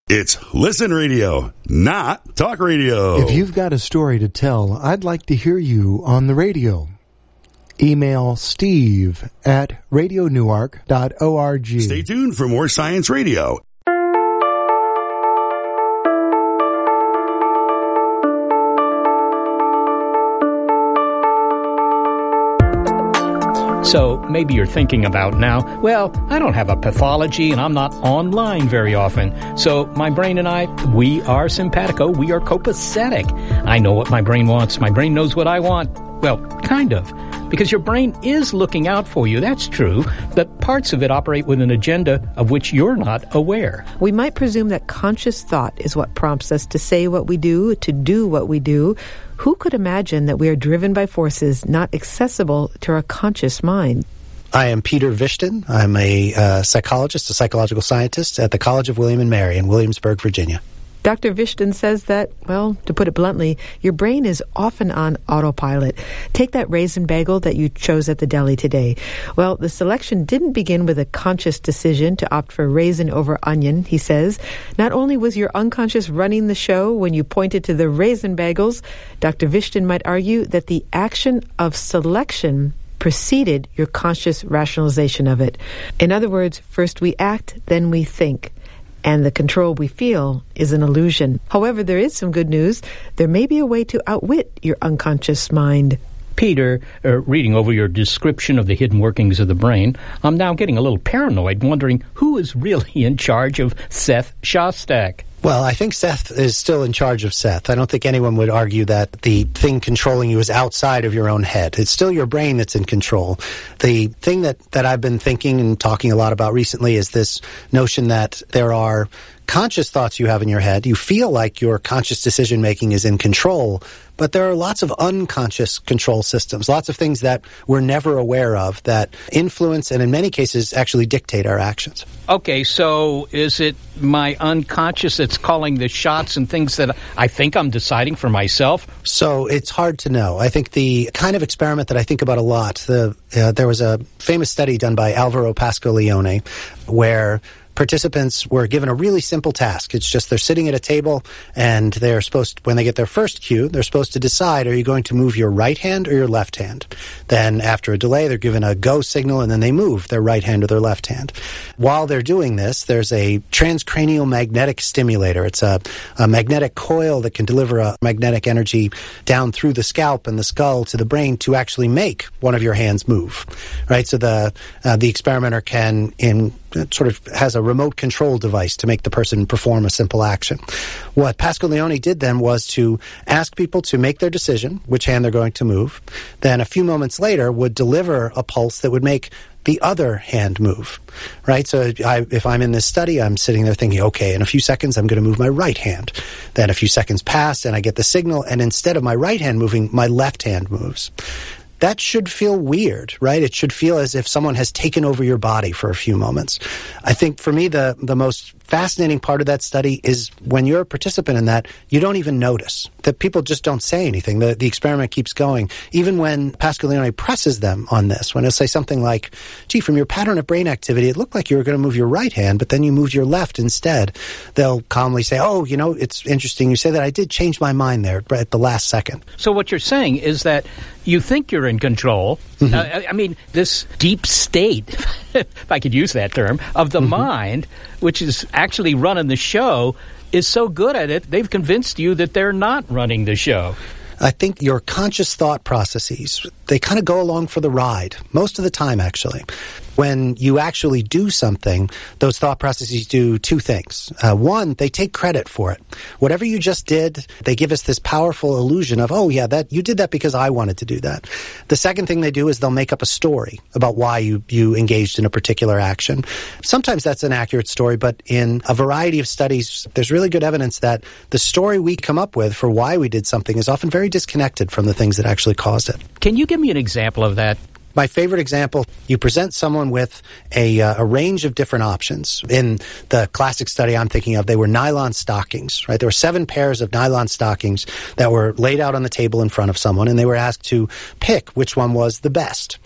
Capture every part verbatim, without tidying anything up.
It's Listen Radio, not Talk Radio. If you've got a story to tell, I'd like to hear you on the radio. Email steve at radio newark dot org. Stay tuned for more Science Radio. So maybe you're thinking about now, well, I don't have a pathology and I'm not online very often. So my brain and I, we are simpatico. We are copacetic. I know what my brain wants. My brain knows what I want. Well, kind of. Because your brain is looking out for you. That's true. But parts of it operate with an agenda of which you're not aware. We might presume that conscious thought is what prompts us to say what we do, to do what we do. Who could imagine that we are driven by forces not accessible to our conscious mind? I am Peter Vishton. I'm a uh, psychologist, a psychological scientist at the College of William and Mary in Williamsburg, Virginia. Doctor Vishton says that, well, to put it bluntly, your brain is often on autopilot. Take that raisin bagel that you chose at the deli today. Well, the selection didn't begin with a conscious decision to opt for raisin over onion, he says. Not only was your unconscious running the show when you pointed to the raisin bagels, Doctor Vishton might argue that the action of selection preceded your conscious rationalization of it. In other words, first we act, then we think. And the control we feel is an illusion. However, there is some good news. There may be a way to outwit your unconscious mind. Peter, uh, reading over your description of the hidden workings of the brain, I'm now getting a little paranoid, wondering who is really in charge of Seth Shostak. Well, I think Seth is still in charge of Seth. I don't think anyone would argue that the thing controlling you is outside of your own head. It's still your brain that's in control. The thing that, that I've been thinking and talking a lot about recently is this notion that there are conscious thoughts you have in your head. You feel like your conscious decision-making is in control, but there are lots of unconscious control systems, lots of things that we're never aware of that influence and in many cases actually dictate our actions. Okay, so is it my unconscious that's calling the shots and things that I think I'm deciding for myself? So it's hard to know. I think the kind of experiment that I think about a lot, the, uh, there was a famous study done by Alvaro Pascual-Leone where participants were given a really simple task. It's just they're sitting at a table and they're supposed to, when they get their first cue, they're supposed to decide, are you going to move your right hand or your left hand? Then after a delay, they're given a go signal and then they move their right hand or their left hand. While they're doing this, there's a transcranial magnetic stimulator. It's a, a magnetic coil that can deliver a magnetic energy down through the scalp and the skull to the brain to actually make one of your hands move, right? So the, uh, the experimenter can, in it sort of has a remote control device to make the person perform a simple action. What Pascual-Leone did then was to ask people to make their decision, which hand they're going to move. Then a few moments later would deliver a pulse that would make the other hand move, right? So I, if I'm in this study, I'm sitting there thinking, okay, in a few seconds, I'm going to move my right hand. Then a few seconds pass and I get the signal, and instead of my right hand moving, my left hand moves. That should feel weird, right? It should feel as if someone has taken over your body for a few moments. I think for me, the, the most fascinating part of that study is when you're a participant in that, you don't even notice. That people just don't say anything. The, the experiment keeps going. Even when Pascual-Leone presses them on this, when it'll say something like, gee, from your pattern of brain activity, it looked like you were going to move your right hand, but then you moved your left instead. They'll calmly say, oh, you know, it's interesting you say that. I did change my mind there at the last second. So what you're saying is that you think you're in control. Mm-hmm. Uh, I mean, this deep state, if I could use that term, of the mm-hmm. mind, which is actually running the show, is so good at it, they've convinced you that they're not running the show. I think your conscious thought processes, they kind of go along for the ride, most of the time, actually. When you actually do something, those thought processes do two things. Uh, one, they take credit for it. Whatever you just did, they give us this powerful illusion of, oh, yeah, that you did that because I wanted to do that. The second thing they do is they'll make up a story about why you, you engaged in a particular action. Sometimes that's an accurate story, but in a variety of studies, there's really good evidence that the story we come up with for why we did something is often very disconnected from the things that actually caused it. Can you give me an example of that? My favorite example, you present someone with a, uh, a range of different options. In the classic study I'm thinking of, they were nylon stockings, right? There were seven pairs of nylon stockings that were laid out on the table in front of someone, and they were asked to pick which one was the best.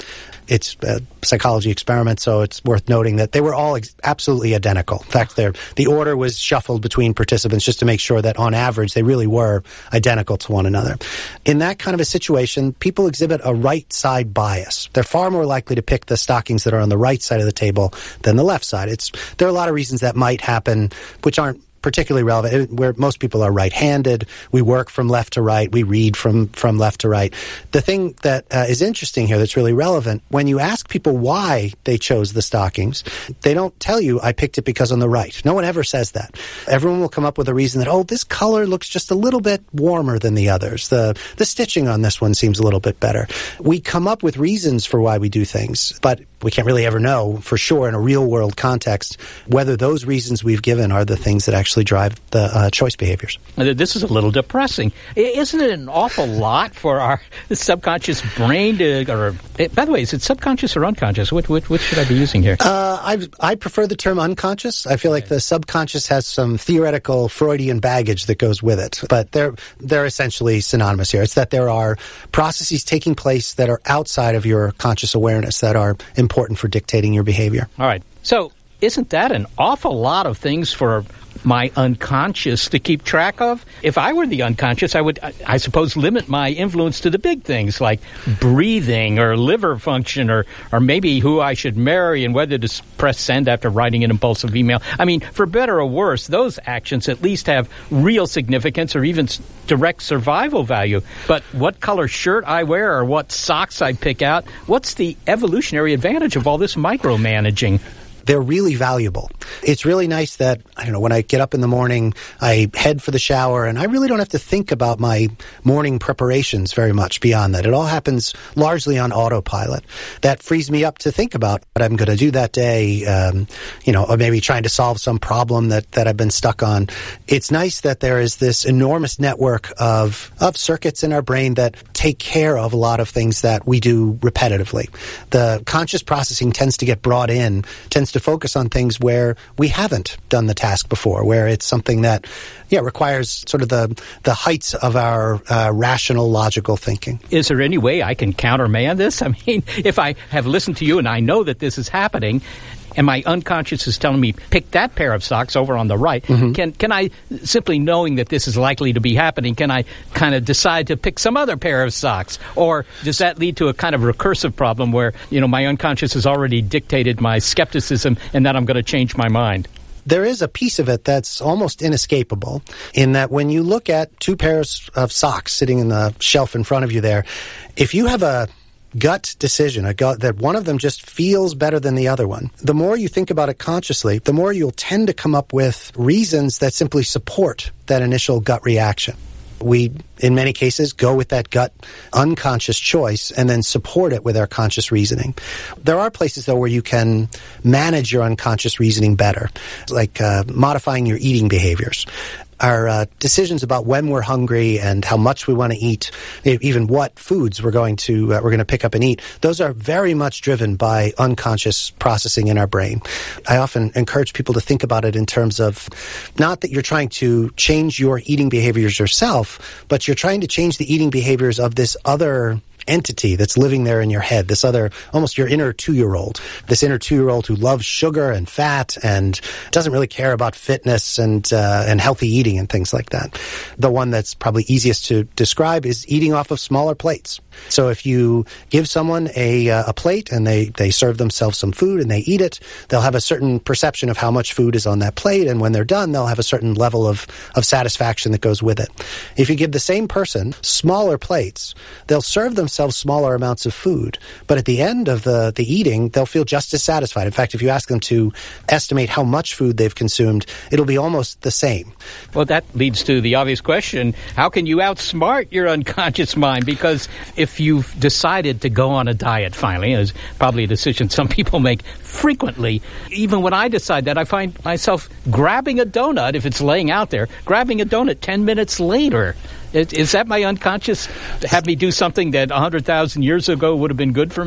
it's a psychology experiment, so it's worth noting that they were all ex- absolutely identical. In fact, the order was shuffled between participants just to make sure that on average they really were identical to one another. In that kind of a situation, people exhibit a right side bias. They're far more likely to pick the stockings that are on the right side of the table than the left side. It's there are a lot of reasons that might happen which aren't particularly relevant, where most people are right-handed. We work from left to right. We read from, from left to right. The thing that uh, is interesting here that's really relevant, when you ask people why they chose the stockings, they don't tell you, I picked it because on the right. No one ever says that. Everyone will come up with a reason that, oh, this color looks just a little bit warmer than the others. The, the stitching on this one seems a little bit better. We come up with reasons for why we do things, but we can't really ever know for sure in a real-world context whether those reasons we've given are the things that actually drive the uh, choice behaviors. This is a little depressing. Isn't it an awful lot for our subconscious brain to, or, by the way, is it subconscious or unconscious? What, what, what should I be using here? Uh, I, I prefer the term unconscious. I feel like the subconscious has some theoretical Freudian baggage that goes with it, but they're, they're essentially synonymous here. It's that there are processes taking place that are outside of your conscious awareness that are important for dictating your behavior. All right. So isn't that an awful lot of things for my unconscious to keep track of? If I were the unconscious, I would, I suppose, limit my influence to the big things like breathing or liver function or, or maybe who I should marry and whether to press send after writing an impulsive email. I mean, for better or worse, those actions at least have real significance or even direct survival value. But what color shirt I wear or what socks I pick out, what's the evolutionary advantage of all this micromanaging? They're really valuable. It's really nice that, I don't know, when I get up in the morning, I head for the shower, and I really don't have to think about my morning preparations very much beyond that. It all happens largely on autopilot. That frees me up to think about what I'm going to do that day, um, you know, or maybe trying to solve some problem that, that I've been stuck on. It's nice that there is this enormous network of, of circuits in our brain that take care of a lot of things that we do repetitively. The conscious processing tends to get brought in, tends to to focus on things where we haven't done the task before, where it's something that, yeah, requires sort of the the heights of our uh, rational, logical thinking. Is there any way I can countermand this? I mean, if I have listened to you and I know that this is happening, and my unconscious is telling me, pick that pair of socks over on the right, mm-hmm. can can I, simply knowing that this is likely to be happening, can I kind of decide to pick some other pair of socks? Or does that lead to a kind of recursive problem where, you know, my unconscious has already dictated my skepticism and that I'm going to change my mind? There is a piece of it that's almost inescapable in that when you look at two pairs of socks sitting in the shelf in front of you there, if you have a gut decision, a gut that one of them just feels better than the other one, the more you think about it consciously, the more you'll tend to come up with reasons that simply support that initial gut reaction. We, in many cases, go with that gut unconscious choice and then support it with our conscious reasoning. There are places, though, where you can manage your unconscious reasoning better, like uh, modifying your eating behaviors. Our uh, decisions about when we're hungry and how much we want to eat, even what foods we're going to uh, we're going to pick up and eat, those are very much driven by unconscious processing in our brain. I often encourage people to think about it in terms of not that you're trying to change your eating behaviors yourself, but you're trying to change the eating behaviors of this other entity that's living there in your head, this other, almost your inner two-year-old, this inner two-year-old who loves sugar and fat and doesn't really care about fitness and uh, and healthy eating and things like that. The one that's probably easiest to describe is eating off of smaller plates. So if you give someone a uh, a plate and they, they serve themselves some food and they eat it, they'll have a certain perception of how much food is on that plate, and when they're done, they'll have a certain level of, of satisfaction that goes with it. If you give the same person smaller plates, they'll serve themselves smaller amounts of food, but at the end of the, the eating, they'll feel just as satisfied. In fact, if you ask them to estimate how much food they've consumed, it'll be almost the same. Well, that leads to the obvious question, how can you outsmart your unconscious mind? Because if you've decided to go on a diet finally, it's probably a decision some people make frequently, even when I decide that, I find myself grabbing a donut, if it's laying out there, grabbing a donut ten minutes later. Is, is that my unconscious to have me do something that one hundred thousand years ago would have been good for me?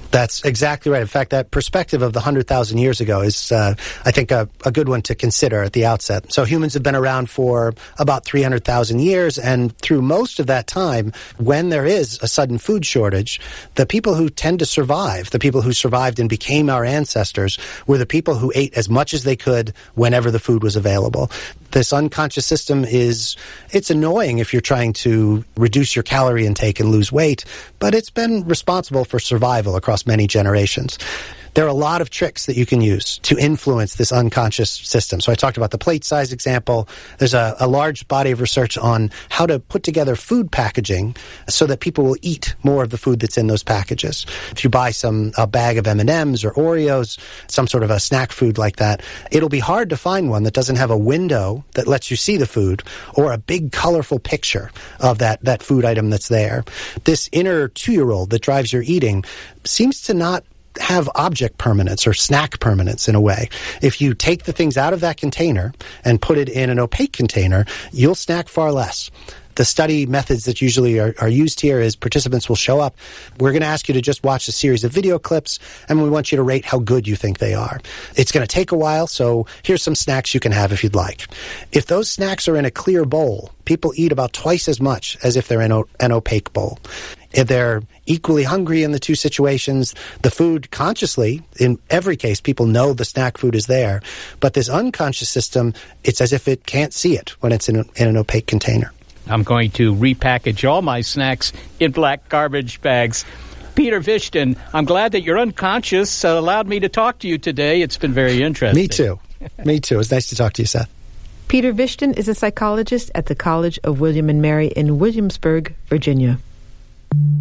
That's exactly right. In fact, that perspective of the one hundred thousand years ago is, uh, I think, a, a good one to consider at the outset. So humans have been around for about three hundred thousand years, and through most of that time, when there is a sudden food shortage, the people who tend to survive, the people who survived and became our ancestors, were the people who ate as much as they could whenever the food was available. This unconscious system is, it's annoying if you're trying to reduce your calorie intake and lose weight, but it's been responsible for survival across many generations. There are a lot of tricks that you can use to influence this unconscious system. So I talked about the plate size example. There's a, a large body of research on how to put together food packaging so that people will eat more of the food that's in those packages. If you buy some a bag of M and M's or Oreos, some sort of a snack food like that, it'll be hard to find one that doesn't have a window that lets you see the food or a big colorful picture of that, that food item that's there. This inner two-year-old that drives your eating seems to not have object permanence or snack permanence in a way. If you take the things out of that container and put it in an opaque container, you'll snack far less. The study methods that usually are, are used here is participants will show up. We're going to ask you to just watch a series of video clips, and we want you to rate how good you think they are. It's going to take a while, so here's some snacks you can have if you'd like. If those snacks are in a clear bowl, people eat about twice as much as if they're in a, an opaque bowl. If they're equally hungry in the two situations, the food consciously, in every case, people know the snack food is there. But this unconscious system, it's as if it can't see it when it's in, a, in an opaque container. I'm going to repackage all my snacks in black garbage bags. Peter Vishton, I'm glad that your unconscious uh, allowed me to talk to you today. It's been very interesting. Me too. Me too. It's nice to talk to you, Seth. Peter Vishton is a psychologist at the College of William and Mary in Williamsburg, Virginia.